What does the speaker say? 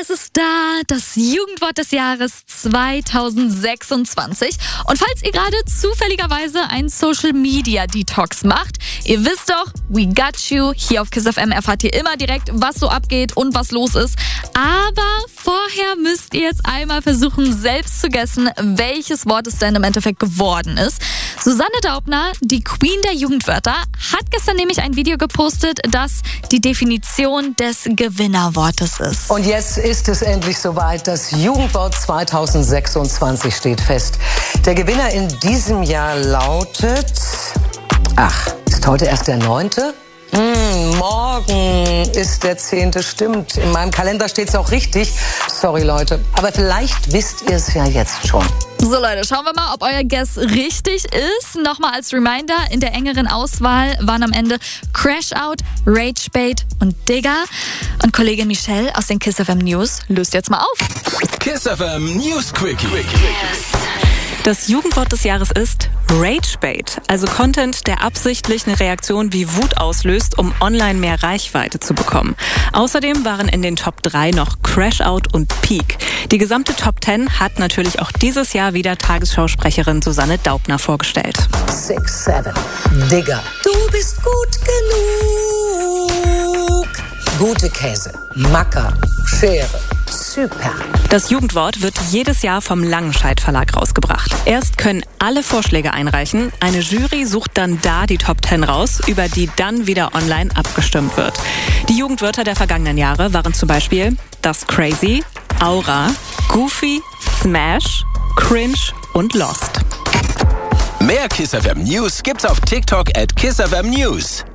es ist da, das Jugendwort des Jahres 2026. Und falls ihr gerade zufälligerweise einen Social-Media-Detox macht, ihr wisst doch, we got you. Hier auf Kiss FM erfahrt ihr immer direkt, was so abgeht und was los ist. Aber vorher müsst ihr jetzt einmal versuchen, selbst zu guessen, welches Wort es denn im Endeffekt geworden ist. Susanne Daubner, die Queen der Jugendwörter, hat gestern nämlich ein Video gepostet, das die Definition des Gewinnerwortes ist. Und jetzt ist es endlich soweit. Das Jugendwort 2026 steht fest. Der Gewinner in diesem Jahr lautet... ist heute erst der 9.? Morgen ist der 10. Stimmt. In meinem Kalender steht es auch richtig. Sorry, Leute. Aber vielleicht wisst ihr es ja jetzt schon. So Leute, schauen wir mal, ob euer Guess richtig ist. Nochmal als Reminder, in der engeren Auswahl waren am Ende Crash Out, Rage Bait und Digger. Und Kollegin Michelle aus den Kiss FM News löst jetzt mal auf. Kiss FM News Quickie. Das Jugendwort des Jahres ist Ragebait, also Content, der absichtlich eine Reaktion wie Wut auslöst, um online mehr Reichweite zu bekommen. Außerdem waren in den Top 3 noch Crashout und Peak. Die gesamte Top 10 hat natürlich auch dieses Jahr wieder Tagesschausprecherin Susanne Daubner vorgestellt. 6, 7, Digger. Du bist gut genug. Gute Käse, Macker, Schere. Super. Das Jugendwort wird jedes Jahr vom Langenscheidt Verlag rausgebracht. Erst können alle Vorschläge einreichen. Eine Jury sucht dann da die Top 10 raus, über die dann wieder online abgestimmt wird. Die Jugendwörter der vergangenen Jahre waren zum Beispiel das Crazy, Aura, Goofy, Smash, Cringe und Lost. Mehr Kiss FM News gibt's auf TikTok @KissFM News.